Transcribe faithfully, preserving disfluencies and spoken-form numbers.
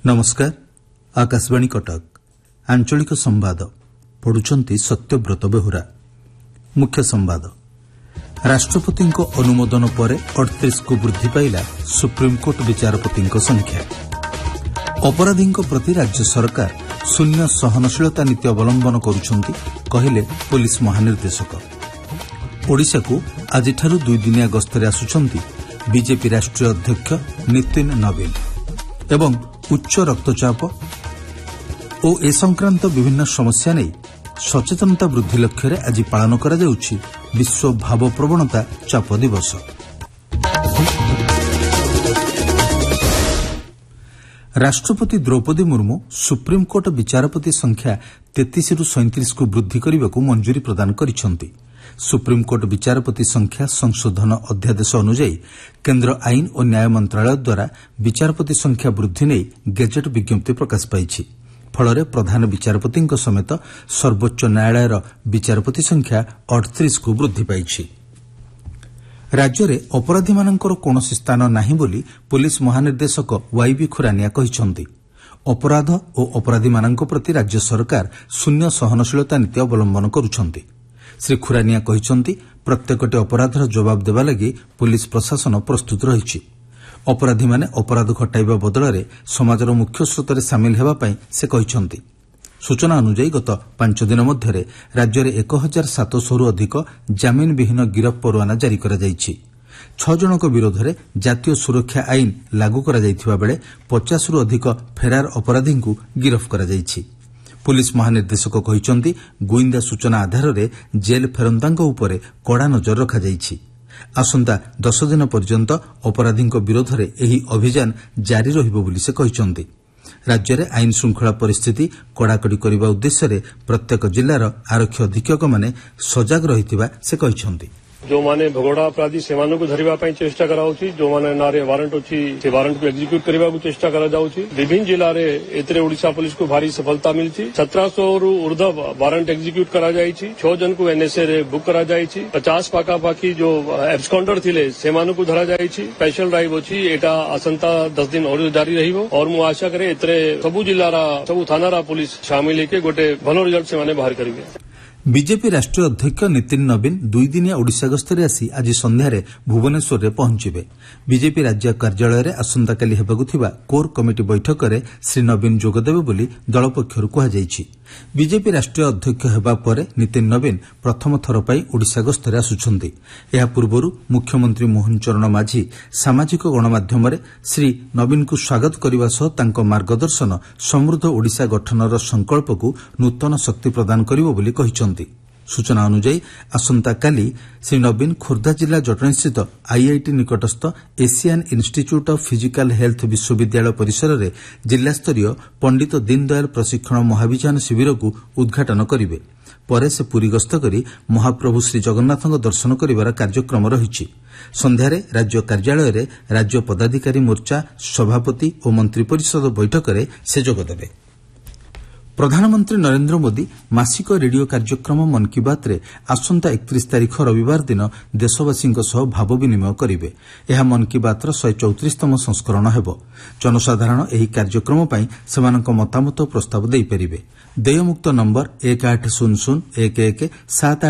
नमस्कार आकाशवाणी कटक आंचलिक संवाद पढ़ुचंती सत्यव्रत बेहुरा। मुख्य संवाद राष्ट्रपति अनुमोदन पर अड़तीस को वृद्धि पाइला सुप्रीमकोर्ट विचारपति संख्या। अपराधी प्रति राज्य सरकार शून्य सहनशीलता नीति अवलंबन करुछंती कहले पुलिस महानिर्देशक। ओडिशा को आज दुई दिनिया गस्तरे आसुछंती बीजेपी राष्ट्रीय अध्यक्ष नितिन नवीन एवं उच्च रक्तचाप और ए संक्रांत विभिन्न समस्या नहीं सचेतनता वृद्धि लक्ष्य आज पालन करा जाउछि विश्व भाव प्रवणता चाप दिवस। राष्ट्रपति द्रौपदी मुर्मू सुप्रीमकोर्ट विचारपति संख्या तैंतीस रु सैंतीस को वृद्धि करने को मंजूरी प्रदान करिसेंति। सुप्रीमकोर्ट विचारपति संख्या संशोधन अध्यादेश अनुଯାयी केन्द्र आईन और न्याय मंत्रालय द्वारा विचारपति संख्या वृद्धि नहीं गेजेट विज्ञप्ति प्रकाश पाई। फल प्रधान विचारपति समेत सर्वोच्च न्यायालयर विचारपति संख्या अड़तीस को वृद्धि पाई। राज्य में अपराधी मानकर कौनसी स्थान नहीं बोली पुलिस महानिर्देशक वाईबी खुरानिया कहिसेंति। अपराध और अपराधी मानक प्रति राज्य सरकार शून्य सहनशीलता नीति अवलंबन करुछंती। श्री खुरानिया कहिसेंति प्रत्येकटी अपराधर जवाब देवा लगी पुलिस प्रशासन प्रस्तुत रहिछि। अपराधी माने अपराध घटाइबा बदଳରେ समाजर मुख्य स्रोत सामिल हेबा पई से कहिसेंति। सूचना अनुसार गत पांच दिन मध्य राज्य में एक हजार सात सौ रु अधिक जामिन विहीन गिरफ परवाना जारी करा जाइछि। छह जनक विरोध में जातीय सुरक्षा आईन लागू करा जाइथिबा बेले पचास रु अधिक फेरार अपराधी को गिरफ करा जाइछि। पुलिस महानिर्देशक कहिसेंति गोइंदा सूचना आधार में जेल फेरंतांक उपरे कड़ा नजर रखा जाइछि। आसंता दस दिन पर्यंत अपराधी विरोध में एही अभियान जारी रहिबो बोली से कहिसेंति। राज्य में आईन श्रृंखला परिस्थिति कड़ाकड़ी करने उद्देश्य प्रत्येक जिलार आरक्षी अधीक्षक माने सजग रहिथिबा से कहिसेंति। जो माने भगोड़ा अपराधी सेमानों को धरिबा पई चेष्टा कराउछि, जो माने नारे वारंट अछि से वारंट को एग्जीक्यूट करबा को चेष्टा करा जाउछि। विभिन्न जिला रे एतरे ओडिशा पुलिस को भारी सफलता मिलछि। सत्रह सौ रु ऊर्ध्व वारंट एग्जीक्यूट करा जाइछि। छह जन को एनएसए रे बुक करा जाइछि। पचास पाका पाकी जो एब्सकॉन्डर थिले सेमानों को धरा जाइछि। स्पेशल ड्राइव अछि एटा आसंता दस दिन और जारी रहिबो और मु आशा करे एतरे सबु जिल्लारा सबु थानारा पुलिस शामिल हेके गोटे भलो रिजल्ट से माने बाहर करिवे। बीजेपी राष्ट्रीय अध्यक्ष नितिन नवीन दुई दिनिया ओडिशा गस्तरे आसी आज संध्यारे भुवनेश्वर में पहुंचबे। बीजेपी राज्य कार्यालय में आसंताकाली हेबाकु थिबा कोर कमिटी बैठक में श्री नवीन जोगदेबे बोली दल पक्षरु कहुଯାଇଛି। बीजेपी राष्ट्रीय अध्यक्ष हेबा परे नितिन नवीन प्रथम थर पई ओडिशा गस्तरे आसुछंती। एहा पूर्वरु मुख्यमंत्री मोहन चरण माझी सामाजिक गणमाध्यम रे श्री नवीन को स्वागत करने सह तांको मार्गदर्शन समृद्ध ओडिशा गठनर संकल्प को नूतन शक्ति प्रदान करिवो बोली कहिसेंति। सूचना अनुसार आसंता काली श्री नवीन खोर्धा जिला जटणी स्थित IIT निकटस्थ Asian institute of physical health विश्वविद्यालय परिसर में जिलास्तरीय पंडित दीनदयाल प्रशिक्षण महाभियान शिविर को उद्घाटन करिवे। परे से पुरी गस्त करी महाप्रभु श्री जगन्नाथ दर्शन करिवार कार्यक्रम रहिछि। संध्यारे राज्य कार्यालय में राज्य पदाधिकारी मोर्चा सभापति और मंत्री परिषद बैठक में से जोगदेबे। प्रधानमंत्री नरेंद्र मोदी मासिक रेडियो कार्यक्रम मन की बात रे आसंता एकतीस तारीख रविवार दिन देशवासी सह भाव विनिमय करिवे। यह मन की बात रो एक सौ चौंतीस तम संस्करण हेबो। जनसाधारण एही कार्यक्रम पई सेमानक मतामत प्रस्ताव देई परिबे। देयमुक्त नंबर एक आठ शून्य शून्य एक एक सात